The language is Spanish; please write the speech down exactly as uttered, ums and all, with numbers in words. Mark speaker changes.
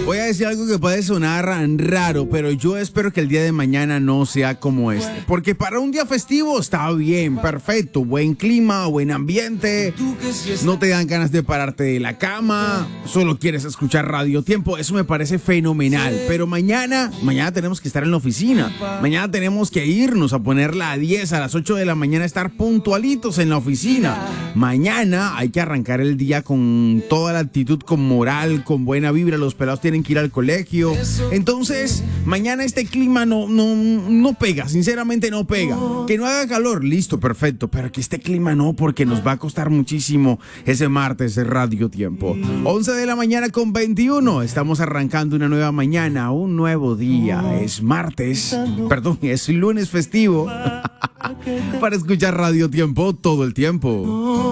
Speaker 1: Voy a decir algo que puede sonar raro, pero yo espero que el día de mañana no sea como este. Porque para un día festivo está bien, perfecto, buen clima, buen ambiente. No te dan ganas de pararte de la cama, solo quieres escuchar Radio Tiempo. Eso me parece fenomenal. Pero mañana, mañana tenemos que estar en la oficina. Mañana tenemos que irnos a ponerla a diez, a las ocho de la mañana, estar puntualitos en la oficina. Mañana hay que arrancar el día con toda la actitud, con moral, con buena vibra. Los pelados tienen que ir al colegio. Entonces, mañana este clima no, no, no pega, sinceramente no pega. Que no haga calor, listo, perfecto, pero que este clima no, porque nos va a costar muchísimo ese martes de Radio Tiempo. once de la mañana con veintiuno, estamos arrancando una nueva mañana, un nuevo día. Es martes, perdón, es lunes festivo para escuchar Radio Tiempo todo el tiempo.